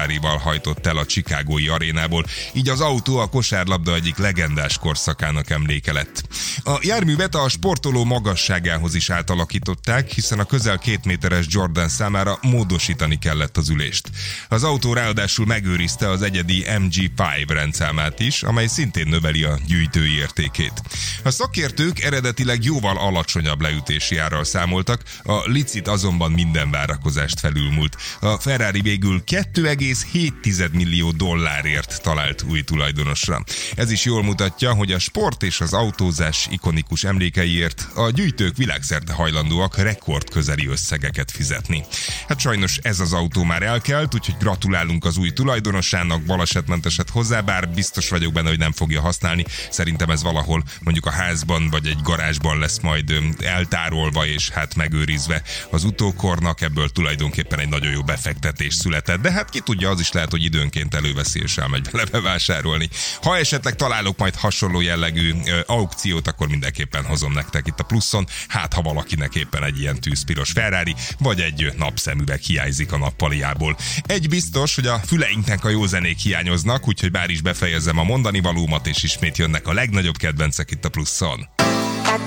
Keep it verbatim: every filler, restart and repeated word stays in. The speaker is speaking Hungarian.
Ferrarival hajtott el a chicagói arénából, így az autó a kosárlabda egyik legendás korszakának emléke lett. A járművet a sportoló magasságához is átalakították, hiszen a közel két méteres Jordan számára módosítani kellett az ülést. Az autó ráadásul megőrizte az egyedi em gé öt rendszámát is, amely szintén növeli a gyűjtői értékét. A szakértők eredetileg jóval alacsonyabb leütési árral számoltak, a licit azonban minden várakozást felülmúlt. A Ferrari végül két egész hét millió dollárért talált új tulajdonosra. Ez is jól mutatja, hogy a sport és az autózás ikonikus emlékeiért a gyűjtők világszerte hajlandóak rekordközeli összegeket fizetni. Hát sajnos ez az autó már elkelt, úgyhogy gratulálunk az új tulajdonosának, balesetmenteset hozzá, bár biztos vagyok benne, hogy nem fogja használni. Szerintem ez valahol mondjuk a házban vagy egy garázsban lesz majd eltárolva és hát megőrizve az utókornak, ebből tulajdonképpen egy nagyon jó befektetés született, de hát ki tudja, az is lehet, hogy időnként előveszi és elmegy bele bevásárolni. Ha esetleg találok majd hasonló jellegű ö, aukciót, akkor mindenképpen hozom nektek itt a pluszon, hát ha valakinek éppen egy ilyen tűzpiros Ferrari, vagy egy napszemüveg hiányzik a nappaliából. Egy biztos, hogy a füleinknek a jó zenék hiányoznak, úgyhogy bár is befejezem a mondani valómat, és ismét jönnek a legnagyobb kedvencek itt a pluszon.